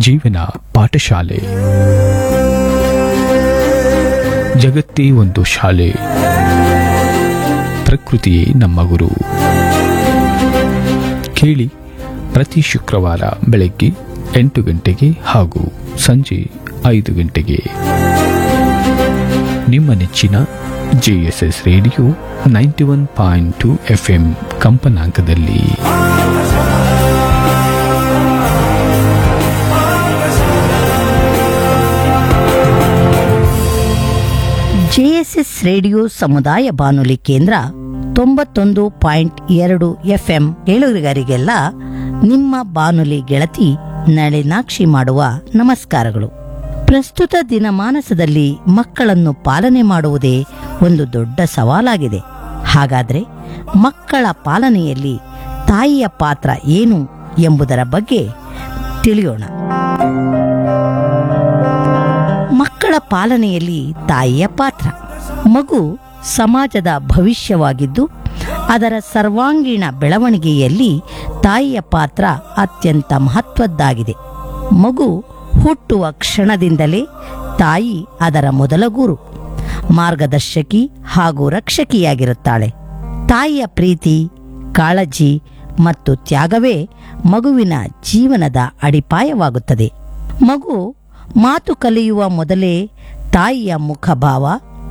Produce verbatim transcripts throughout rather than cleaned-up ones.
ಜೀವನ ಪಾಠಶಾಲೆ. ಜಗತ್ತೇ ಒಂದು ಶಾಲೆ, ಪ್ರಕೃತಿಯೇ ನಮ್ಮ ಗುರು. ಕೇಳಿ ಪ್ರತಿ ಶುಕ್ರವಾರ ಬೆಳಗ್ಗೆ ಎಂಟು ಗಂಟೆಗೆ ಹಾಗೂ ಸಂಜೆ ಐದು ಗಂಟೆಗೆ ನಿಮ್ಮ ನೆಚ್ಚಿನ JSS radio ninety one point to F M ಕಂಪನಾಂಕದಲ್ಲಿ. ಜೆಎಸ್ಎಸ್ ರೇಡಿಯೋ ಸಮುದಾಯ ಬಾನುಲಿ ಕೇಂದ್ರ ತೊಂಬತ್ತೊಂದು ಪಾಯಿಂಟ್ ಎರಡು ಎಫ್ಎಂ ಕೇಳುಗರಿಗೆಲ್ಲ ನಿಮ್ಮ ಬಾನುಲಿ ಗೆಳತಿ ನಳಿನಾಕ್ಷಿ ಮಾಡುವ ನಮಸ್ಕಾರಗಳು. ಪ್ರಸ್ತುತ ದಿನಮಾನಸದಲ್ಲಿ ಮಕ್ಕಳನ್ನು ಪಾಲನೆ ಮಾಡುವುದೇ ಒಂದು ದೊಡ್ಡ ಸವಾಲಾಗಿದೆ. ಹಾಗಾದ್ರೆ ಮಕ್ಕಳ ಪಾಲನೆಯಲ್ಲಿ ತಾಯಿಯ ಪಾತ್ರ ಏನು ಎಂಬುದರ ಬಗ್ಗೆ ತಿಳಿಯೋಣ. ಮಕ್ಕಳ ಪಾಲನೆಯಲ್ಲಿ ತಾಯಿಯ ಪಾತ್ರ. ಮಗು ಸಮಾಜದ ಭವಿಷ್ಯವಾಗಿದ್ದು ಅದರ ಸರ್ವಾಂಗೀಣ ಬೆಳವಣಿಗೆಯಲ್ಲಿ ತಾಯಿಯ ಪಾತ್ರ ಅತ್ಯಂತ ಮಹತ್ವದ್ದಾಗಿದೆ. ಮಗು ಹುಟ್ಟುವ ಕ್ಷಣದಿಂದಲೇ ತಾಯಿ ಅದರ ಮೊದಲ ಗುರು, ಮಾರ್ಗದರ್ಶಕಿ ಹಾಗೂ ರಕ್ಷಕಿಯಾಗಿರುತ್ತಾಳೆ. ತಾಯಿಯ ಪ್ರೀತಿ, ಕಾಳಜಿ ಮತ್ತು ತ್ಯಾಗವೇ ಮಗುವಿನ ಜೀವನದ ಅಡಿಪಾಯವಾಗುತ್ತದೆ. ಮಗು ಮಾತು ಕಲಿಯುವ ಮೊದಲೇ ತಾಯಿಯ ಮುಖಭಾವ,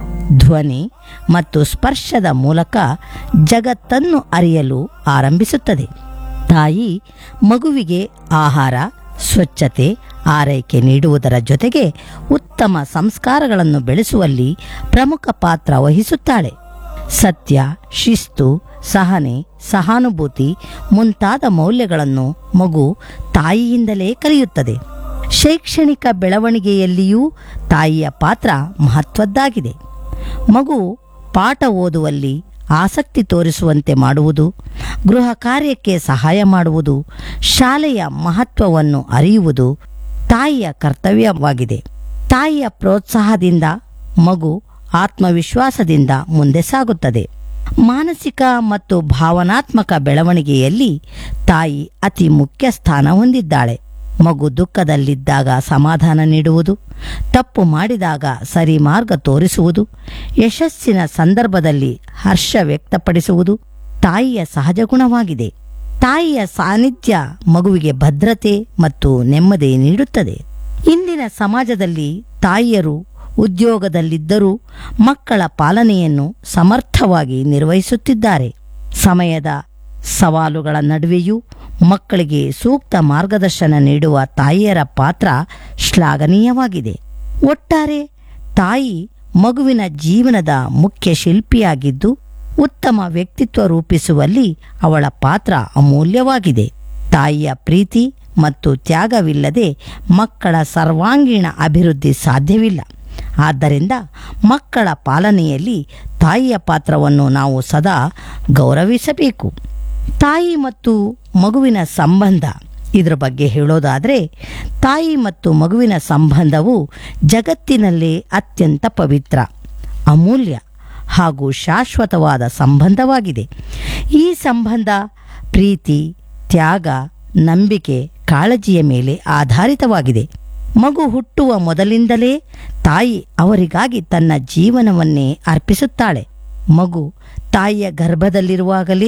ಧ್ವನಿ ಮತ್ತು ಸ್ಪರ್ಶದ ಮೂಲಕ ಜಗತ್ತನ್ನು ಅರಿಯಲು ಆರಂಭಿಸುತ್ತದೆ. ತಾಯಿ ಮಗುವಿಗೆ ಆಹಾರ, ಸ್ವಚ್ಛತೆ, ಆರೈಕೆ ನೀಡುವುದರ ಜೊತೆಗೆ ಉತ್ತಮ ಸಂಸ್ಕಾರಗಳನ್ನು ಬೆಳೆಸುವಲ್ಲಿ ಪ್ರಮುಖ ಪಾತ್ರ ವಹಿಸುತ್ತಾಳೆ. ಸತ್ಯ, ಶಿಸ್ತು, ಸಹನೆ, ಸಹಾನುಭೂತಿ ಮುಂತಾದ ಮೌಲ್ಯಗಳನ್ನು ಮಗು ತಾಯಿಯಿಂದಲೇ ಕಲಿಯುತ್ತದೆ. ಶೈಕ್ಷಣಿಕ ಬೆಳವಣಿಗೆಯಲ್ಲಿಯೂ ತಾಯಿಯ ಪಾತ್ರ ಮಹತ್ವದ್ದಾಗಿದೆ. ಮಗು ಪಾಠ ಓದುವಲ್ಲಿ ಆಸಕ್ತಿ ತೋರಿಸುವಂತೆ ಮಾಡುವುದು, ಗೃಹ ಕಾರ್ಯಕ್ಕೆ ಸಹಾಯ ಮಾಡುವುದು, ಶಾಲೆಯ ಮಹತ್ವವನ್ನು ಅರಿಯುವುದು ತಾಯಿಯ ಕರ್ತವ್ಯವಾಗಿದೆ. ತಾಯಿಯ ಪ್ರೋತ್ಸಾಹದಿಂದ ಮಗು ಆತ್ಮವಿಶ್ವಾಸದಿಂದ ಮುಂದೆ ಸಾಗುತ್ತದೆ. ಮಾನಸಿಕ ಮತ್ತು ಭಾವನಾತ್ಮಕ ಬೆಳವಣಿಗೆಯಲ್ಲಿ ತಾಯಿ ಅತಿ ಮುಖ್ಯ ಸ್ಥಾನ ಹೊಂದಿದ್ದಾಳೆ. ಮಗು ದುಃಖದಲ್ಲಿದ್ದಾಗ ಸಮಾಧಾನ ನೀಡುವುದು, ತಪ್ಪು ಮಾಡಿದಾಗ ಸರಿ ಮಾರ್ಗ ತೋರಿಸುವುದು, ಯಶಸ್ಸಿನ ಸಂದರ್ಭದಲ್ಲಿ ಹರ್ಷ ವ್ಯಕ್ತಪಡಿಸುವುದು ತಾಯಿಯ ಸಹಜ ಗುಣವಾಗಿದೆ. ತಾಯಿಯ ಸಾನ್ನಿಧ್ಯ ಮಗುವಿಗೆ ಭದ್ರತೆ ಮತ್ತು ನೆಮ್ಮದಿ ನೀಡುತ್ತದೆ. ಇಂದಿನ ಸಮಾಜದಲ್ಲಿ ತಾಯಿಯರು ಉದ್ಯೋಗದಲ್ಲಿದ್ದರೂ ಮಕ್ಕಳ ಪಾಲನೆಯನ್ನು ಸಮರ್ಥವಾಗಿ ನಿರ್ವಹಿಸುತ್ತಿದ್ದಾರೆ. ಸಮಯದ ಸವಾಲುಗಳ ನಡುವೆಯೂ ಮಕ್ಕಳಿಗೆ ಸೂಕ್ತ ಮಾರ್ಗದರ್ಶನ ನೀಡುವ ತಾಯಿಯರ ಪಾತ್ರ ಶ್ಲಾಘನೀಯವಾಗಿದೆ. ಒಟ್ಟಾರೆ ತಾಯಿ ಮಗುವಿನ ಜೀವನದ ಮುಖ್ಯ ಶಿಲ್ಪಿಯಾಗಿದ್ದು ಉತ್ತಮ ವ್ಯಕ್ತಿತ್ವ ರೂಪಿಸುವಲ್ಲಿ ಅವಳ ಪಾತ್ರ ಅಮೂಲ್ಯವಾಗಿದೆ. ತಾಯಿಯ ಪ್ರೀತಿ ಮತ್ತು ತ್ಯಾಗವಿಲ್ಲದೆ ಮಕ್ಕಳ ಸರ್ವಾಂಗೀಣ ಅಭಿವೃದ್ಧಿ ಸಾಧ್ಯವಿಲ್ಲ. ಆದ್ದರಿಂದ ಮಕ್ಕಳ ಪಾಲನೆಯಲ್ಲಿ ತಾಯಿಯ ಪಾತ್ರವನ್ನು ನಾವು ಸದಾ ಗೌರವಿಸಬೇಕು. ತಾಯಿ ಮತ್ತು ಮಗುವಿನ ಸಂಬಂಧ, ಇದರ ಬಗ್ಗೆ ಹೇಳೋದಾದರೆ ತಾಯಿ ಮತ್ತು ಮಗುವಿನ ಸಂಬಂಧವು ಜಗತ್ತಿನಲ್ಲೇ ಅತ್ಯಂತ ಪವಿತ್ರ, ಅಮೂಲ್ಯ ಹಾಗೂ ಶಾಶ್ವತವಾದ ಸಂಬಂಧವಾಗಿದೆ. ಈ ಸಂಬಂಧ ಪ್ರೀತಿ, ತ್ಯಾಗ, ನಂಬಿಕೆ, ಕಾಳಜಿಯ ಮೇಲೆ ಆಧಾರಿತವಾಗಿದೆ. ಮಗು ಹುಟ್ಟುವ ಮೊದಲಿಂದಲೇ ತಾಯಿ ಅವರಿಗಾಗಿ ತನ್ನ ಜೀವನವನ್ನೇ ಅರ್ಪಿಸುತ್ತಾಳೆ. ಮಗು ತಾಯಿಯ ಗರ್ಭದಲ್ಲಿರುವಾಗಲೇ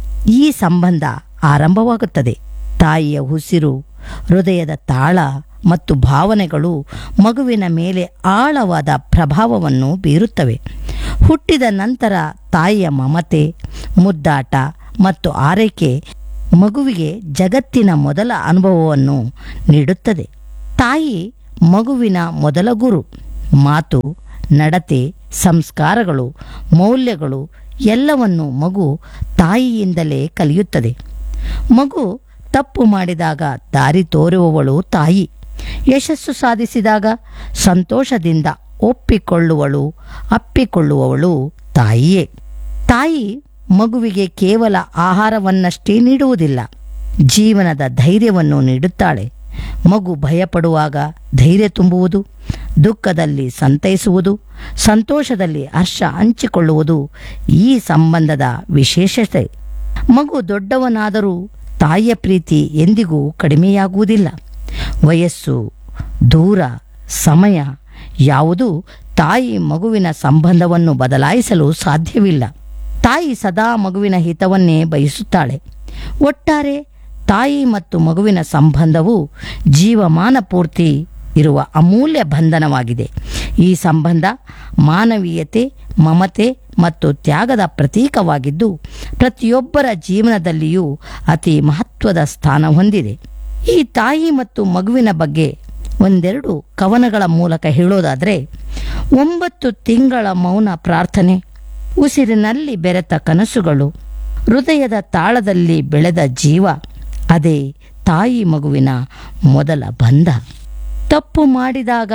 ಈ ಸಂಬಂಧ ಆರಂಭವಾಗುತ್ತದೆ. ತಾಯಿಯ ಉಸಿರು, ಹೃದಯದ ತಾಳ ಮತ್ತು ಭಾವನೆಗಳು ಮಗುವಿನ ಮೇಲೆ ಆಳವಾದ ಪ್ರಭಾವವನ್ನು ಬೀರುತ್ತವೆ. ಹುಟ್ಟಿದ ನಂತರ ತಾಯಿಯ ಮಮತೆ, ಮುದ್ದಾಟ ಮತ್ತು ಆರೈಕೆ ಮಗುವಿಗೆ ಜಗತ್ತಿನ ಮೊದಲ ಅನುಭವವನ್ನು ನೀಡುತ್ತದೆ. ತಾಯಿ ಮಗುವಿನ ಮೊದಲ ಗುರು. ಮಾತು, ನಡತೆ, ಸಂಸ್ಕಾರಗಳು, ಮೌಲ್ಯಗಳು ಎಲ್ಲವನ್ನು ಮಗು ತಾಯಿಯಿಂದಲೇ ಕಲಿಯುತ್ತದೆ. ಮಗು ತಪ್ಪು ಮಾಡಿದಾಗ ದಾರಿ ತೋರುವವಳು ತಾಯಿ. ಯಶಸ್ಸು ಸಾಧಿಸಿದಾಗ ಸಂತೋಷದಿಂದ ಒಪ್ಪಿಕೊಳ್ಳುವಳು, ಅಪ್ಪಿಕೊಳ್ಳುವವಳು ತಾಯಿಯೇ. ತಾಯಿ ಮಗುವಿಗೆ ಕೇವಲ ಆಹಾರವನ್ನಷ್ಟೇ ನೀಡುವುದಿಲ್ಲ, ಜೀವನದ ಧೈರ್ಯವನ್ನು ನೀಡುತ್ತಾಳೆ. ಮಗು ಭಯಪಡುವಾಗ ಧೈರ್ಯ ತುಂಬುವುದು, ದುಃಖದಲ್ಲಿ ಸಂತೈಸುವುದು, ಸಂತೋಷದಲ್ಲಿ ಹರ್ಷ ಹಂಚಿಕೊಳ್ಳುವುದು ಈ ಸಂಬಂಧದ ವಿಶೇಷತೆ. ಮಗು ದೊಡ್ಡವನಾದರೂ ತಾಯಿಯ ಪ್ರೀತಿ ಎಂದಿಗೂ ಕಡಿಮೆಯಾಗುವುದಿಲ್ಲ. ವಯಸ್ಸು, ದೂರ, ಸಮಯ ಯಾವುದೂ ತಾಯಿ ಮಗುವಿನ ಸಂಬಂಧವನ್ನು ಬದಲಾಯಿಸಲು ಸಾಧ್ಯವಿಲ್ಲ. ತಾಯಿ ಸದಾ ಮಗುವಿನ ಹಿತವನ್ನೇ ಬಯಸುತ್ತಾಳೆ. ಒಟ್ಟಾರೆ ತಾಯಿ ಮತ್ತು ಮಗುವಿನ ಸಂಬಂಧವು ಜೀವಮಾನ ಪೂರ್ತಿ ಇರುವ ಅಮೂಲ್ಯ ಬಂಧನವಾಗಿದೆ. ಈ ಸಂಬಂಧ ಮಾನವೀಯತೆ, ಮಮತೆ ಮತ್ತು ತ್ಯಾಗದ ಪ್ರತೀಕವಾಗಿದ್ದು ಪ್ರತಿಯೊಬ್ಬರ ಜೀವನದಲ್ಲಿಯೂ ಅತಿ ಮಹತ್ವದ ಸ್ಥಾನ ಹೊಂದಿದೆ. ಈ ತಾಯಿ ಮತ್ತು ಮಗುವಿನ ಬಗ್ಗೆ ಒಂದೆರಡು ಕವನಗಳ ಮೂಲಕ ಹೇಳೋದಾದರೆ, ಒಂಬತ್ತು ತಿಂಗಳ ಮೌನ ಪ್ರಾರ್ಥನೆ, ಉಸಿರಿನಲ್ಲಿ ಬೆರೆತ ಕನಸುಗಳು, ಹೃದಯದ ತಾಳದಲ್ಲಿ ಬೆಳೆದ ಜೀವ, ಅದೇ ತಾಯಿ ಮಗುವಿನ ಮೊದಲ ಬಂಧ. ತಪ್ಪು ಮಾಡಿದಾಗ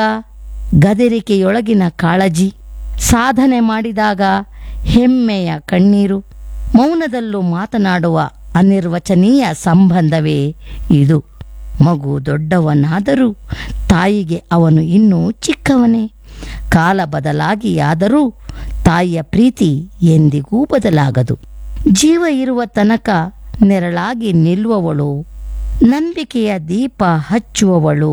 ಗದರಿಕೆಯೊಳಗಿನ ಕಾಳಜಿ, ಸಾಧನೆ ಮಾಡಿದಾಗ ಹೆಮ್ಮೆಯ ಕಣ್ಣೀರು, ಮೌನದಲ್ಲೂ ಮಾತನಾಡುವ ಅನಿರ್ವಚನೀಯ ಸಂಬಂಧವೇ ಇದು. ಮಗು ದೊಡ್ಡವನಾದರೂ ತಾಯಿಗೆ ಅವನು ಇನ್ನೂ ಚಿಕ್ಕವನೇ. ಕಾಲ ಬದಲಾಗಿಯಾದರೂ ತಾಯಿಯ ಪ್ರೀತಿ ಎಂದಿಗೂ ಬದಲಾಗದು. ಜೀವ ಇರುವ ತನಕ ನೆರಳಾಗಿ ನಿಲ್ಲುವವಳು, ನಂಬಿಕೆಯ ದೀಪ ಹಚ್ಚುವವಳು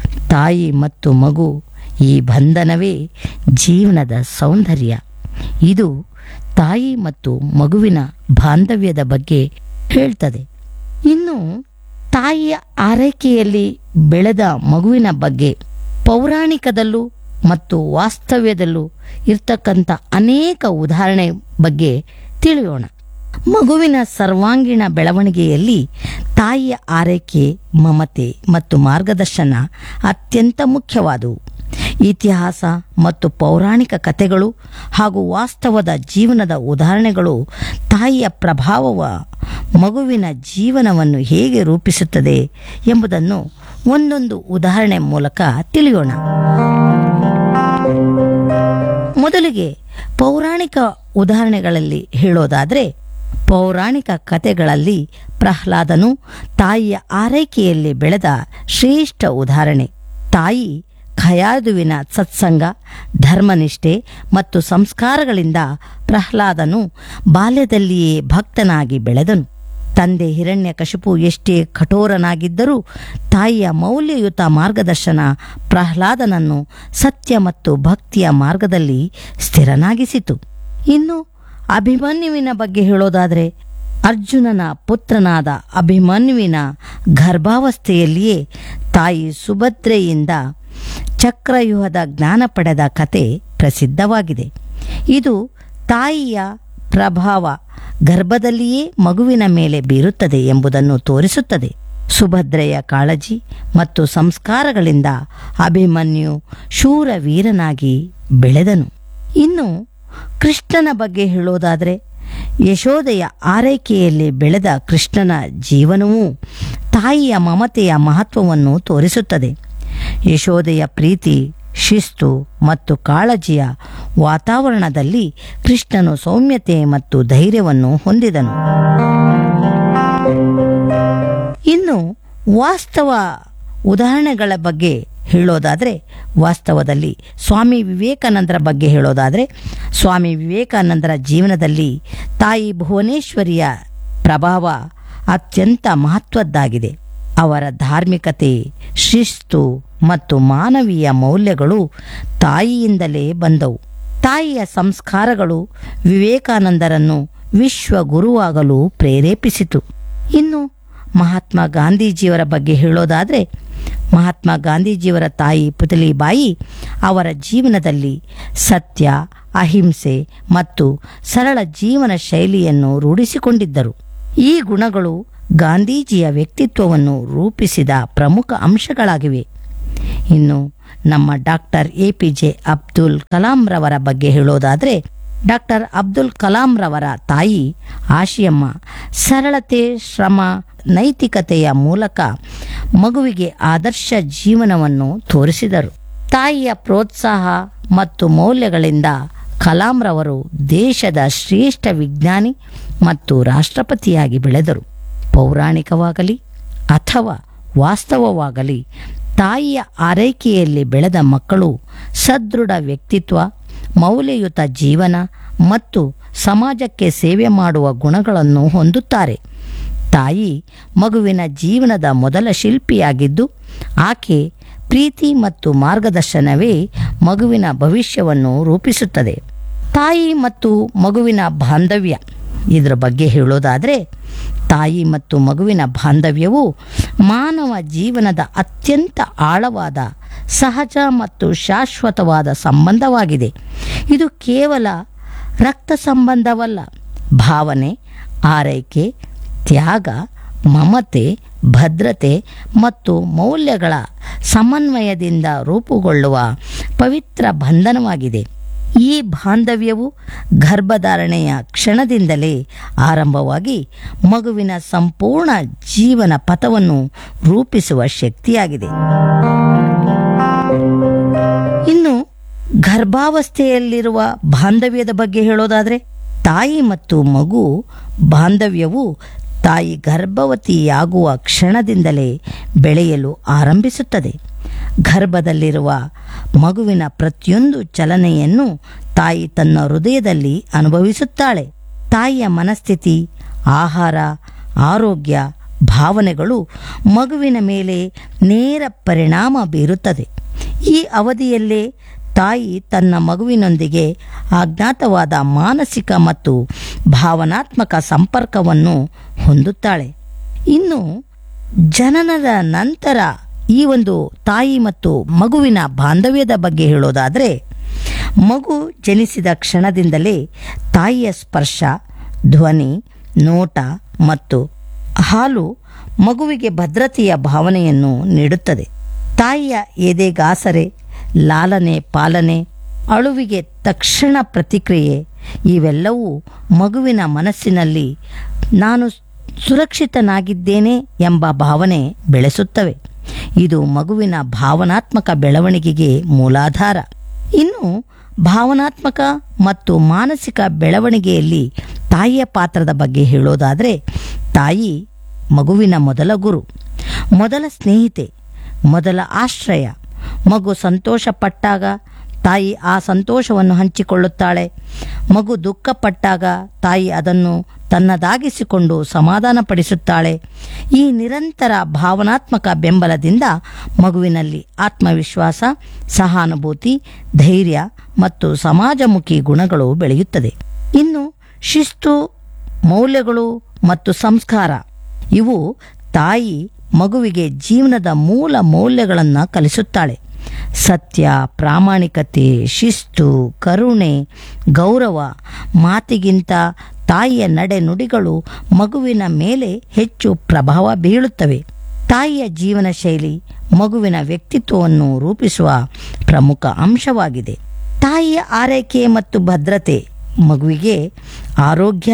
ತಾಯಿ ಮತ್ತು ಮಗು. ಈ ಬಂಧನವೇ ಜೀವನದ ಸೌಂದರ್ಯ. ಇದು ತಾಯಿ ಮತ್ತು ಮಗುವಿನ ಬಾಂಧವ್ಯದ ಬಗ್ಗೆ ಹೇಳ್ತದೆ. ಇನ್ನು ತಾಯಿಯ ಆರೈಕೆಯಲ್ಲಿ ಬೆಳೆದ ಮಗುವಿನ ಬಗ್ಗೆ ಪೌರಾಣಿಕದಲ್ಲೂ ಮತ್ತು ವಾಸ್ತವ್ಯದಲ್ಲೂ ಇರ್ತಕ್ಕಂಥ ಅನೇಕ ಉದಾಹರಣೆ ಬಗ್ಗೆ ತಿಳಿಯೋಣ. ಮಗುವಿನ ಸರ್ವಾಂಗೀಣ ಬೆಳವಣಿಗೆಯಲ್ಲಿ ತಾಯಿಯ ಆರೈಕೆ, ಮಮತೆ ಮತ್ತು ಮಾರ್ಗದರ್ಶನ ಅತ್ಯಂತ ಮುಖ್ಯವಾದವು. ಇತಿಹಾಸ ಮತ್ತು ಪೌರಾಣಿಕ ಕಥೆಗಳು ಹಾಗೂ ವಾಸ್ತವದ ಜೀವನದ ಉದಾಹರಣೆಗಳು ತಾಯಿಯ ಪ್ರಭಾವವ ಮಗುವಿನ ಜೀವನವನ್ನು ಹೇಗೆ ರೂಪಿಸುತ್ತದೆ ಎಂಬುದನ್ನು ಒಂದೊಂದು ಉದಾಹರಣೆ ಮೂಲಕ ತಿಳಿಯೋಣ. ಮೊದಲಿಗೆ ಪೌರಾಣಿಕ ಉದಾಹರಣೆಗಳಲ್ಲಿ ಹೇಳೋದಾದರೆ, ಪೌರಾಣಿಕ ಕಥೆಗಳಲ್ಲಿ ಪ್ರಹ್ಲಾದನು ತಾಯಿಯ ಆರೈಕೆಯಲ್ಲಿ ಬೆಳೆದ ಶ್ರೇಷ್ಠ ಉದಾಹರಣೆ. ತಾಯಿ ಖಯಾದುವಿನ ಸತ್ಸಂಗ, ಧರ್ಮನಿಷ್ಠೆ ಮತ್ತು ಸಂಸ್ಕಾರಗಳಿಂದ ಪ್ರಹ್ಲಾದನು ಬಾಲ್ಯದಲ್ಲಿಯೇ ಭಕ್ತನಾಗಿ ಬೆಳೆದನು. ತಂದೆ ಹಿರಣ್ಯಕಶಿಪು ಎಷ್ಟೇ ಕಠೋರನಾಗಿದ್ದರೂ ತಾಯಿಯ ಮೌಲ್ಯಯುತ ಮಾರ್ಗದರ್ಶನ ಪ್ರಹ್ಲಾದನನ್ನು ಸತ್ಯ ಮತ್ತು ಭಕ್ತಿಯ ಮಾರ್ಗದಲ್ಲಿ ಸ್ಥಿರನಾಗಿಸಿತು. ಇನ್ನು ಅಭಿಮನ್ಯುವಿನ ಬಗ್ಗೆ ಹೇಳೋದಾದರೆ, ಅರ್ಜುನನ ಪುತ್ರನಾದ ಅಭಿಮನ್ಯುವಿನ ಗರ್ಭಾವಸ್ಥೆಯಲ್ಲಿಯೇ ತಾಯಿ ಸುಭದ್ರೆಯಿಂದ ಚಕ್ರವ್ಯೂಹದ ಜ್ಞಾನ ಪಡೆದ ಕತೆ ಪ್ರಸಿದ್ಧವಾಗಿದೆ. ಇದು ತಾಯಿಯ ಪ್ರಭಾವ ಗರ್ಭದಲ್ಲಿಯೇ ಮಗುವಿನ ಮೇಲೆ ಬೀರುತ್ತದೆ ಎಂಬುದನ್ನು ತೋರಿಸುತ್ತದೆ. ಸುಭದ್ರೆಯ ಕಾಳಜಿ ಮತ್ತು ಸಂಸ್ಕಾರಗಳಿಂದ ಅಭಿಮನ್ಯು ಶೂರವೀರನಾಗಿ ಬೆಳೆದನು. ಇನ್ನು ಕೃಷ್ಣನ ಬಗ್ಗೆ ಹೇಳೋದಾದರೆ, ಯಶೋದೆಯ ಆರೈಕೆಯಲ್ಲಿ ಬೆಳೆದ ಕೃಷ್ಣನ ಜೀವನವೂ ತಾಯಿಯ ಮಮತೆಯ ಮಹತ್ವವನ್ನು ತೋರಿಸುತ್ತದೆ. ಯಶೋದೆಯ ಪ್ರೀತಿ, ಶಿಸ್ತು ಮತ್ತು ಕಾಳಜಿಯ ವಾತಾವರಣದಲ್ಲಿ ಕೃಷ್ಣನು ಸೌಮ್ಯತೆ ಮತ್ತು ಧೈರ್ಯವನ್ನು ಹೊಂದಿದನು. ಇನ್ನು ವಾಸ್ತವ ಉದಾಹರಣೆಗಳ ಬಗ್ಗೆ ಹೇಳೋದಾದರೆ, ವಾಸ್ತವದಲ್ಲಿ ಸ್ವಾಮಿ ವಿವೇಕಾನಂದರ ಬಗ್ಗೆ ಹೇಳೋದಾದರೆ, ಸ್ವಾಮಿ ವಿವೇಕಾನಂದರ ಜೀವನದಲ್ಲಿ ತಾಯಿ ಭುವನೇಶ್ವರಿಯ ಪ್ರಭಾವ ಅತ್ಯಂತ ಮಹತ್ವದ್ದಾಗಿದೆ. ಅವರ ಧಾರ್ಮಿಕತೆ, ಶಿಸ್ತು ಮತ್ತು ಮಾನವೀಯ ಮೌಲ್ಯಗಳು ತಾಯಿಯಿಂದಲೇ ಬಂದವು. ತಾಯಿಯ ಸಂಸ್ಕಾರಗಳು ವಿವೇಕಾನಂದರನ್ನು ವಿಶ್ವಗುರುವಾಗಲು ಪ್ರೇರೇಪಿಸಿತು. ಇನ್ನು ಮಹಾತ್ಮ ಗಾಂಧೀಜಿಯವರ ಬಗ್ಗೆ ಹೇಳೋದಾದರೆ, ಮಹಾತ್ಮ ಗಾಂಧೀಜಿಯವರ ತಾಯಿ ಪುತಲಿಬಾಯಿ ಅವರ ಜೀವನದಲ್ಲಿ ಸತ್ಯ, ಅಹಿಂಸೆ ಮತ್ತು ಸರಳ ಜೀವನ ಶೈಲಿಯನ್ನು ರೂಢಿಸಿಕೊಂಡಿದ್ದರು. ಈ ಗುಣಗಳು ಗಾಂಧೀಜಿಯ ವ್ಯಕ್ತಿತ್ವವನ್ನು ರೂಪಿಸಿದ ಪ್ರಮುಖ ಅಂಶಗಳಾಗಿವೆ. ಇನ್ನು ನಮ್ಮ doctor A P J Abdul Kalam ರವರ ಬಗ್ಗೆ ಹೇಳೋದಾದರೆ, ಡಾಕ್ಟರ್ ಅಬ್ದುಲ್ ಕಲಾಂ ರವರ ತಾಯಿ ಆಶಿಯಮ್ಮ ಸರಳತೆ, ಶ್ರಮ, ನೈತಿಕತೆಯ ಮೂಲಕ ಮಗುವಿಗೆ ಆದರ್ಶ ಜೀವನವನ್ನು ತೋರಿಸಿದರು. ತಾಯಿಯ ಪ್ರೋತ್ಸಾಹ ಮತ್ತು ಮೌಲ್ಯಗಳಿಂದ ಕಲಾಂ ರವರು ದೇಶದ ಶ್ರೇಷ್ಠ ವಿಜ್ಞಾನಿ ಮತ್ತು ರಾಷ್ಟ್ರಪತಿಯಾಗಿ ಬೆಳೆದರು. ಪೌರಾಣಿಕವಾಗಲಿ ಅಥವಾ ವಾಸ್ತವವಾಗಲಿ, ತಾಯಿಯ ಆರೈಕೆಯಲ್ಲಿ ಬೆಳೆದ ಮಕ್ಕಳು ಸದೃಢ ವ್ಯಕ್ತಿತ್ವ, ಮೌಲ್ಯಯುತ ಜೀವನ ಮತ್ತು ಸಮಾಜಕ್ಕೆ ಸೇವೆ ಮಾಡುವ ಗುಣಗಳನ್ನು ಹೊಂದುತ್ತಾರೆ. ತಾಯಿ ಮಗುವಿನ ಜೀವನದ ಮೊದಲ ಶಿಲ್ಪಿಯಾಗಿದ್ದು ಆಕೆ ಪ್ರೀತಿ ಮತ್ತು ಮಾರ್ಗದರ್ಶನವೇ ಮಗುವಿನ ಭವಿಷ್ಯವನ್ನು ರೂಪಿಸುತ್ತದೆ. ತಾಯಿ ಮತ್ತು ಮಗುವಿನ ಬಾಂಧವ್ಯ ಇದರ ಬಗ್ಗೆ ಹೇಳೋದಾದರೆ, ತಾಯಿ ಮತ್ತು ಮಗುವಿನ ಬಾಂಧವ್ಯವು ಮಾನವ ಜೀವನದ ಅತ್ಯಂತ ಆಳವಾದ, ಸಹಜ ಮತ್ತು ಶಾಶ್ವತವಾದ ಸಂಬಂಧವಾಗಿದೆ. ಇದು ಕೇವಲ ರಕ್ತ ಸಂಬಂಧವಲ್ಲ, ಭಾವನೆ, ಆರೈಕೆ, ತ್ಯಾಗ, ಮಮತೆ, ಭದ್ರತೆ ಮತ್ತು ಮೌಲ್ಯಗಳ ಸಮನ್ವಯದಿಂದ ರೂಪುಗೊಳ್ಳುವ ಪವಿತ್ರ ಬಂಧನವಾಗಿದೆ. ಈ ಬಾಂಧವ್ಯವು ಗರ್ಭಧಾರಣೆಯ ಕ್ಷಣದಿಂದಲೇ ಆರಂಭವಾಗಿ ಮಗುವಿನ ಸಂಪೂರ್ಣ ಜೀವನ ಪಥವನ್ನು ರೂಪಿಸುವ ಶಕ್ತಿಯಾಗಿದೆ. ಇನ್ನು ಗರ್ಭಾವಸ್ಥೆಯಲ್ಲಿರುವ ಬಾಂಧವ್ಯದ ಬಗ್ಗೆ ಹೇಳೋದಾದರೆ, ತಾಯಿ ಮತ್ತು ಮಗು ಬಾಂಧವ್ಯವು ತಾಯಿ ಗರ್ಭವತಿಯಾಗುವ ಕ್ಷಣದಿಂದಲೇ ಬೆಳೆಯಲು ಆರಂಭಿಸುತ್ತದೆ. ಗರ್ಭದಲ್ಲಿರುವ ಮಗುವಿನ ಪ್ರತಿಯೊಂದು ಚಲನೆಯನ್ನು ತಾಯಿ ತನ್ನ ಹೃದಯದಲ್ಲಿ ಅನುಭವಿಸುತ್ತಾಳೆ. ತಾಯಿಯ ಮನಸ್ಥಿತಿ, ಆಹಾರ, ಆರೋಗ್ಯ, ಭಾವನೆಗಳು ಮಗುವಿನ ಮೇಲೆ ನೇರ ಪರಿಣಾಮ ಬೀರುತ್ತದೆ. ಈ ಅವಧಿಯಲ್ಲೇ ತಾಯಿ ತನ್ನ ಮಗುವಿನೊಂದಿಗೆ ಅಜ್ಞಾತವಾದ ಮಾನಸಿಕ ಮತ್ತು ಭಾವನಾತ್ಮಕ ಸಂಪರ್ಕವನ್ನು ಹೊಂದುತ್ತಾಳೆ. ಇನ್ನು ಜನನದ ನಂತರ ಈ ಒಂದು ತಾಯಿ ಮತ್ತು ಮಗುವಿನ ಬಾಂಧವ್ಯದ ಬಗ್ಗೆ ಹೇಳೋದಾದರೆ, ಮಗು ಜನಿಸಿದ ಕ್ಷಣದಿಂದಲೇ ತಾಯಿಯ ಸ್ಪರ್ಶ, ಧ್ವನಿ, ನೋಟ ಮತ್ತು ಹಾಲು ಮಗುವಿಗೆ ಭದ್ರತೆಯ ಭಾವನೆಯನ್ನು ನೀಡುತ್ತದೆ. ತಾಯಿಯ ಎದೆಗಾಸರೆ, ಲಾಲನೆ ಪಾಲನೆ, ಅಳುವಿಗೆ ತಕ್ಷಣ ಪ್ರತಿಕ್ರಿಯೆ ಇವೆಲ್ಲವೂ ಮಗುವಿನ ಮನಸ್ಸಿನಲ್ಲಿ ನಾನು ಸುರಕ್ಷಿತನಾಗಿದ್ದೇನೆ ಎಂಬ ಭಾವನೆ ಬೆಳೆಸುತ್ತವೆ. ಇದು ಮಗುವಿನ ಭಾವನಾತ್ಮಕ ಬೆಳವಣಿಗೆಗೆ ಮೂಲಾಧಾರ. ಇನ್ನು ಭಾವನಾತ್ಮಕ ಮತ್ತು ಮಾನಸಿಕ ಬೆಳವಣಿಗೆಯಲ್ಲಿ ತಾಯಿಯ ಪಾತ್ರದ ಬಗ್ಗೆ ಹೇಳೋದಾದರೆ, ತಾಯಿ ಮಗುವಿನ ಮೊದಲ ಗುರು, ಮೊದಲ ಸ್ನೇಹಿತೆ, ಮೊದಲ ಆಶ್ರಯ. ಮಗು ಸಂತೋಷಪಟ್ಟಾಗ ತಾಯಿ ಆ ಸಂತೋಷವನ್ನು ಹಂಚಿಕೊಳ್ಳುತ್ತಾಳೆ. ಮಗು ದುಃಖಪಟ್ಟಾಗ ತಾಯಿ ಅದನ್ನು ತನ್ನದಾಗಿಸಿಕೊಂಡು ಸಮಾಧಾನಪಡಿಸುತ್ತಾಳೆ. ಈ ನಿರಂತರ ಭಾವನಾತ್ಮಕ ಬೆಂಬಲದಿಂದ ಮಗುವಿನಲ್ಲಿ ಆತ್ಮವಿಶ್ವಾಸ, ಸಹಾನುಭೂತಿ, ಧೈರ್ಯ ಮತ್ತು ಸಮಾಜಮುಖಿ ಗುಣಗಳು ಬೆಳೆಯುತ್ತದೆ. ಇನ್ನು ಶಿಸ್ತು, ಮೌಲ್ಯಗಳು ಮತ್ತು ಸಂಸ್ಕಾರ ಇವು ತಾಯಿ ಮಗುವಿಗೆ ಜೀವನದ ಮೂಲ ಮೌಲ್ಯಗಳನ್ನು ಕಲಿಸುತ್ತಾಳೆ. ಸತ್ಯ, ಪ್ರಾಮಾಣಿಕತೆ, ಶಿಸ್ತು, ಕರುಣೆ, ಗೌರವ, ಮಾತಿಗಿಂತ ತಾಯಿಯ ನಡೆ ನುಡಿಗಳು ಮಗುವಿನ ಮೇಲೆ ಹೆಚ್ಚು ಪ್ರಭಾವ ಬೀಳುತ್ತವೆ. ತಾಯಿಯ ಜೀವನ ಶೈಲಿ ಮಗುವಿನ ವ್ಯಕ್ತಿತ್ವವನ್ನು ರೂಪಿಸುವ ಪ್ರಮುಖ ಅಂಶವಾಗಿದೆ. ತಾಯಿಯ ಆರೈಕೆ ಮತ್ತು ಭದ್ರತೆ ಮಗುವಿಗೆ ಆರೋಗ್ಯ,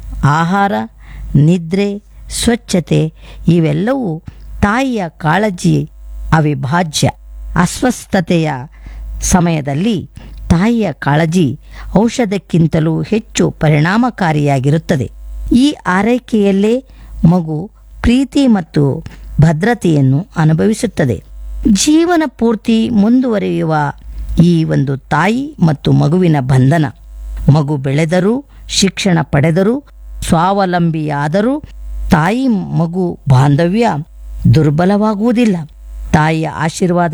ಆಹಾರ, ನಿದ್ರೆ, ಸ್ವಚ್ಛತೆ ಇವೆಲ್ಲವೂ ತಾಯಿಯ ಕಾಳಜಿ ಅವಿಭಾಜ್ಯ. ಅಸ್ವಸ್ಥತೆಯ ಸಮಯದಲ್ಲಿ ತಾಯಿಯ ಕಾಳಜಿ ಔಷಧಕ್ಕಿಂತಲೂ ಹೆಚ್ಚು ಪರಿಣಾಮಕಾರಿಯಾಗಿರುತ್ತದೆ. ಈ ಆರೈಕೆಯಲ್ಲೇ ಮಗು ಪ್ರೀತಿ ಮತ್ತು ಭದ್ರತೆಯನ್ನು ಅನುಭವಿಸುತ್ತದೆ. ಜೀವನ ಪೂರ್ತಿ ಮುಂದುವರಿಯುವ ಈ ಒಂದು ತಾಯಿ ಮತ್ತು ಮಗುವಿನ ಬಂಧನ, ಮಗು ಬೆಳೆದರೂ, ಶಿಕ್ಷಣ ಪಡೆದರೂ, ಸ್ವಾವಲಂಬಿಯಾದರೂ ತಾಯಿ ಮಗು ಬಾಂಧವ್ಯ ದುರ್ಬಲವಾಗುವುದಿಲ್ಲ. ತಾಯಿಯ ಆಶೀರ್ವಾದ,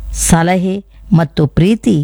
ಸಲಹೆ ಮತ್ತು ಪ್ರೀತಿ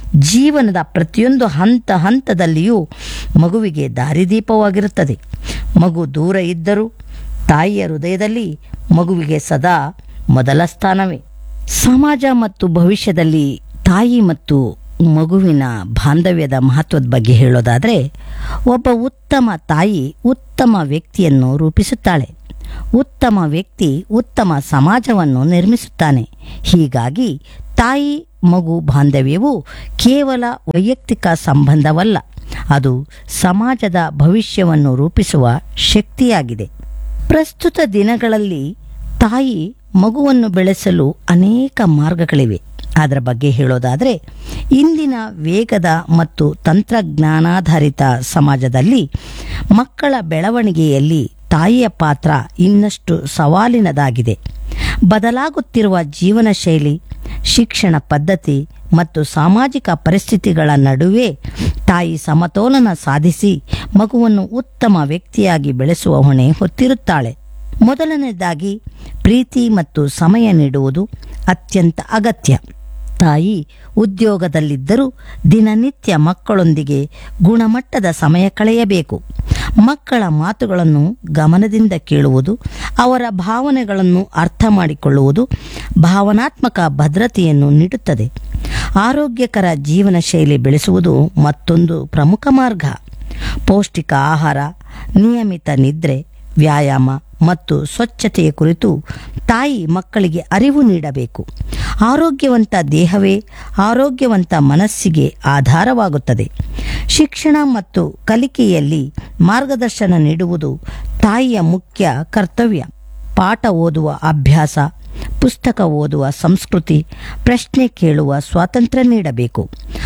ಜೀವನದ ಪ್ರತಿಯೊಂದು ಹಂತ ಹಂತದಲ್ಲಿಯೂ ಮಗುವಿಗೆ ದಾರಿದೀಪವಾಗಿರುತ್ತದೆ. ಮಗು ದೂರ ಇದ್ದರೂ ತಾಯಿಯ ಹೃದಯದಲ್ಲಿ ಮಗುವಿಗೆ ಸದಾ ಮೊದಲ ಸ್ಥಾನವೇ. ಸಮಾಜ ಮತ್ತು ಭವಿಷ್ಯದಲ್ಲಿ ತಾಯಿ ಮತ್ತು ಮಗುವಿನ ಬಾಂಧವ್ಯದ ಮಹತ್ವದ ಬಗ್ಗೆ ಹೇಳೋದಾದರೆ, ಒಬ್ಬ ಉತ್ತಮ ತಾಯಿ ಉತ್ತಮ ವ್ಯಕ್ತಿಯನ್ನು ರೂಪಿಸುತ್ತಾಳೆ. ಉತ್ತಮ ವ್ಯಕ್ತಿ ಉತ್ತಮ ಸಮಾಜವನ್ನು ನಿರ್ಮಿಸುತ್ತಾನೆ. ಹೀಗಾಗಿ ತಾಯಿ ಮಗು ಬಾಂಧವ್ಯವು ಕೇವಲ ವೈಯಕ್ತಿಕ ಸಂಬಂಧವಲ್ಲ, ಅದು ಸಮಾಜದ ಭವಿಷ್ಯವನ್ನು ರೂಪಿಸುವ ಶಕ್ತಿಯಾಗಿದೆ. ಪ್ರಸ್ತುತ ದಿನಗಳಲ್ಲಿ ತಾಯಿ ಮಗುವನ್ನು ಬೆಳೆಸಲು ಅನೇಕ ಮಾರ್ಗಗಳಿವೆ. ಅದರ ಬಗ್ಗೆ ಹೇಳೋದಾದರೆ, ಇಂದಿನ ವೇಗದ ಮತ್ತು ತಂತ್ರಜ್ಞಾನಾಧಾರಿತ ಸಮಾಜದಲ್ಲಿ ಮಕ್ಕಳ ಬೆಳವಣಿಗೆಯಲ್ಲಿ ತಾಯಿಯ ಪಾತ್ರ ಇನ್ನಷ್ಟು ಸವಾಲಿನದಾಗಿದೆ. ಬದಲಾಗುತ್ತಿರುವ ಜೀವನ ಶೈಲಿ, ಶಿಕ್ಷಣ ಪದ್ಧತಿ ಮತ್ತು ಸಾಮಾಜಿಕ ಪರಿಸ್ಥಿತಿಗಳ ನಡುವೆ ತಾಯಿ ಸಮತೋಲನ ಸಾಧಿಸಿ ಮಗುವನ್ನು ಉತ್ತಮ ವ್ಯಕ್ತಿಯಾಗಿ ಬೆಳೆಸುವ ಹೊಣೆ ಹೊತ್ತಿರುತ್ತಾಳೆ. ಮೊದಲನೇದಾಗಿ ಪ್ರೀತಿ ಮತ್ತು ಸಮಯ ನೀಡುವುದು ಅತ್ಯಂತ ಅಗತ್ಯ. ತಾಯಿ ಉದ್ಯೋಗದಲ್ಲಿದ್ದರೂ ದಿನನಿತ್ಯ ಮಕ್ಕಳೊಂದಿಗೆ ಗುಣಮಟ್ಟದ ಸಮಯ ಕಳೆಯಬೇಕು. ಮಕ್ಕಳ ಮಾತುಗಳನ್ನು ಗಮನದಿಂದ ಕೇಳುವುದು, ಅವರ ಭಾವನೆಗಳನ್ನು ಅರ್ಥ ಮಾಡಿಕೊಳ್ಳುವುದು ಭಾವನಾತ್ಮಕ ಭದ್ರತೆಯನ್ನು ನೀಡುತ್ತದೆ. ಆರೋಗ್ಯಕರ ಜೀವನ ಶೈಲಿ ಬೆಳೆಸುವುದು ಮತ್ತೊಂದು ಪ್ರಮುಖ ಮಾರ್ಗ. ಪೌಷ್ಟಿಕ ಆಹಾರ, ನಿಯಮಿತ ನಿದ್ರೆ, ವ್ಯಾಯಾಮ ಮತ್ತು ಸ್ವಚ್ಛತೆಯ ಕುರಿತು ತಾಯಿ ಮಕ್ಕಳಿಗೆ ಅರಿವು ನೀಡಬೇಕು. ಆರೋಗ್ಯವಂತ ದೇಹವೇ ಆರೋಗ್ಯವಂತ ಮನಸ್ಸಿಗೆ ಆಧಾರವಾಗುತ್ತದೆ. ಶಿಕ್ಷಣ ಮತ್ತು ಕಲಿಕೆಯಲ್ಲಿ ಮಾರ್ಗದರ್ಶನ ನೀಡುವುದು ತಾಯಿಯ ಮುಖ್ಯ ಕರ್ತವ್ಯ. ಪಾಠ ಓದುವ ಅಭ್ಯಾಸ, ಪುಸ್ತಕ ಓದುವ ಸಂಸ್ಕೃತಿ, ಪ್ರಶ್ನೆ ಕೇಳುವ ಸ್ವಾತಂತ್ರ್ಯ ನೀಡಬೇಕು.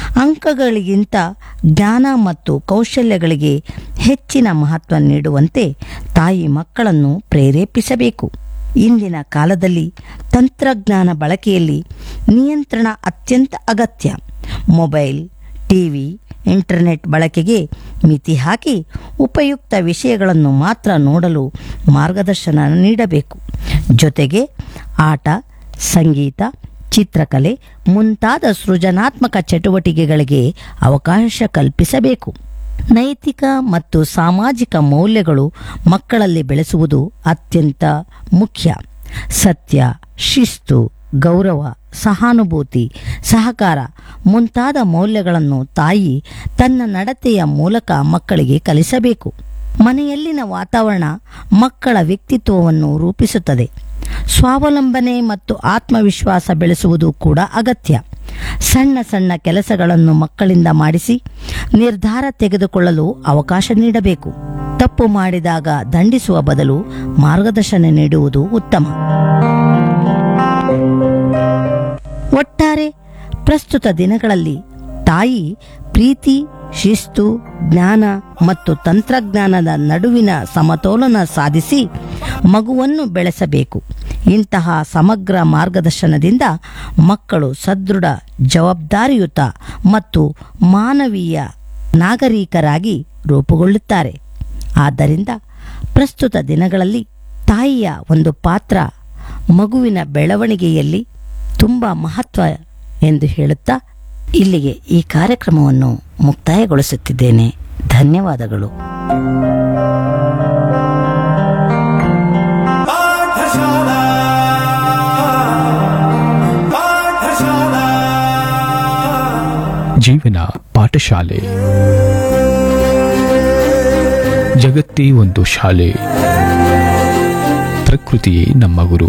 ಅಂಕಗಳಿಗಿಂತ ಜ್ಞಾನ ಮತ್ತು ಕೌಶಲ್ಯಗಳಿಗೆ ಹೆಚ್ಚಿನ ಮಹತ್ವ ನೀಡುವಂತೆ ತಾಯಿ ಮಕ್ಕಳನ್ನು ಪ್ರೇರೇಪಿಸಬೇಕು. ಇಂದಿನ ಕಾಲದಲ್ಲಿ ತಂತ್ರಜ್ಞಾನ ಬಳಕೆಯಲ್ಲಿ ನಿಯಂತ್ರಣ ಅತ್ಯಂತ ಅಗತ್ಯ. ಮೊಬೈಲ್, ಟಿವಿ, ಇಂಟರ್ನೆಟ್ ಬಳಕೆಗೆ ಮಿತಿ ಹಾಕಿ ಉಪಯುಕ್ತ ವಿಷಯಗಳನ್ನು ಮಾತ್ರ ನೋಡಲು ಮಾರ್ಗದರ್ಶನ ನೀಡಬೇಕು. ಜೊತೆಗೆ ಆಟ, ಸಂಗೀತ, ಚಿತ್ರಕಲೆ ಮುಂತಾದ ಸೃಜನಾತ್ಮಕ ಚಟುವಟಿಕೆಗಳಿಗೆ ಅವಕಾಶ ಕಲ್ಪಿಸಬೇಕು. ನೈತಿಕ ಮತ್ತು ಸಾಮಾಜಿಕ ಮೌಲ್ಯಗಳು ಮಕ್ಕಳಲ್ಲಿ ಬೆಳೆಸುವುದು ಅತ್ಯಂತ ಮುಖ್ಯ. ಸತ್ಯ, ಶಿಸ್ತು, ಗೌರವ, ಸಹಾನುಭೂತಿ, ಸಹಕಾರ ಮುಂತಾದ ಮೌಲ್ಯಗಳನ್ನು ತಾಯಿ ತನ್ನ ನಡತೆಯ ಮೂಲಕ ಮಕ್ಕಳಿಗೆ ಕಲಿಸಬೇಕು. ಮನೆಯಲ್ಲಿನ ವಾತಾವರಣ ಮಕ್ಕಳ ವ್ಯಕ್ತಿತ್ವವನ್ನು ರೂಪಿಸುತ್ತದೆ. ಸ್ವಾವಲಂಬನೆ ಮತ್ತು ಆತ್ಮವಿಶ್ವಾಸ ಬೆಳೆಸುವುದು ಕೂಡ ಅಗತ್ಯ. ಸಣ್ಣ ಸಣ್ಣ ಕೆಲಸಗಳನ್ನು ಮಕ್ಕಳಿಂದ ಮಾಡಿಸಿ ನಿರ್ಧಾರ ತೆಗೆದುಕೊಳ್ಳಲು ಅವಕಾಶ ನೀಡಬೇಕು. ತಪ್ಪು ಮಾಡಿದಾಗ ದಂಡಿಸುವ ಬದಲು ಮಾರ್ಗದರ್ಶನ ನೀಡುವುದು ಉತ್ತಮ. ಒಟ್ಟಾರೆ ಪ್ರಸ್ತುತ ದಿನಗಳಲ್ಲಿ ತಾಯಿ ಪ್ರೀತಿ, ಶಿಸ್ತು, ಜ್ಞಾನ ಮತ್ತು ತಂತ್ರಜ್ಞಾನದ ನಡುವಿನ ಸಮತೋಲನ ಸಾಧಿಸಿ ಮಗುವನ್ನು ಬೆಳೆಸಬೇಕು. ಇಂತಹ ಸಮಗ್ರ ಮಾರ್ಗದರ್ಶನದಿಂದ ಮಕ್ಕಳು ಸದೃಢ, ಜವಾಬ್ದಾರಿಯುತ ಮತ್ತು ಮಾನವೀಯ ನಾಗರಿಕರಾಗಿ ರೂಪುಗೊಳ್ಳುತ್ತಾರೆ. ಆದ್ದರಿಂದ ಪ್ರಸ್ತುತ ದಿನಗಳಲ್ಲಿ ತಾಯಿಯ ಒಂದು ಪಾತ್ರ ಮಗುವಿನ ಬೆಳವಣಿಗೆಯಲ್ಲಿ ತುಂಬ ಮಹತ್ವ ಎಂದು ಹೇಳುತ್ತಾ ಇಲ್ಲಿಗೆ ಈ ಕಾರ್ಯಕ್ರಮವನ್ನು ಮುಕ್ತಾಯಗೊಳಿಸುತ್ತಿದ್ದೇನೆ. ಧನ್ಯವಾದಗಳು. ಜೀವನ ಪಾಠಶಾಲೆ. ಜಗತ್ತೇ ಒಂದು ಶಾಲೆ, ಪ್ರಕೃತಿಯೇ ನಮ್ಮ ಗುರು.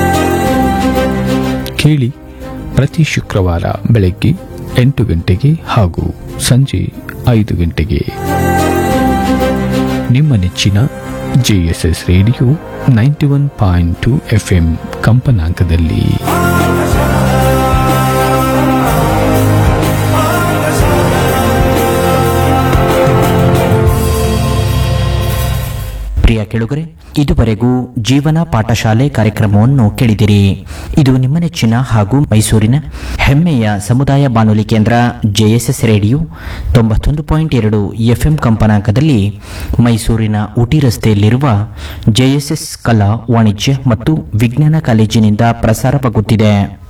ಕೇಳಿ ಪ್ರತಿ ಶುಕ್ರವಾರ ಬೆಳಗ್ಗೆ ಎಂಟು ಗಂಟೆಗೆ ಹಾಗೂ ಸಂಜೆ ಐದು ಗಂಟೆಗೆ ನಿಮ್ಮ ನೆಚ್ಚಿನ JSS radio ninety one point to F M ಕಂಪನಾಂಕದಲ್ಲಿ. ಪ್ರಿಯ ಕೇಳುಗರೆ, ಇದುವರೆಗೂ ಜೀವನ ಪಾಠಶಾಲೆ ಕಾರ್ಯಕ್ರಮವನ್ನು ಕೇಳಿದಿರಿ. ಇದು ನಿಮ್ಮ ನೆಚ್ಚಿನ ಹಾಗೂ ಮೈಸೂರಿನ ಹೆಮ್ಮೆಯ ಸಮುದಾಯ ಬಾನುಲಿ ಕೇಂದ್ರ ಜೆಎಸ್ಎಸ್ ರೇಡಿಯೋ ತೊಂಬತ್ತೊಂದು ಪಾಯಿಂಟ್ ಎರಡು ಎಫ್ಎಂ ಕಂಪನಾಂಕದಲ್ಲಿ ಮೈಸೂರಿನ ಊಟಿ ರಸ್ತೆಯಲ್ಲಿರುವ ಜೆಎಸ್ಎಸ್ ಕಲಾ, ವಾಣಿಜ್ಯ ಮತ್ತು ವಿಜ್ಞಾನ ಕಾಲೇಜಿನಿಂದ ಪ್ರಸಾರವಾಗುತ್ತಿದೆ.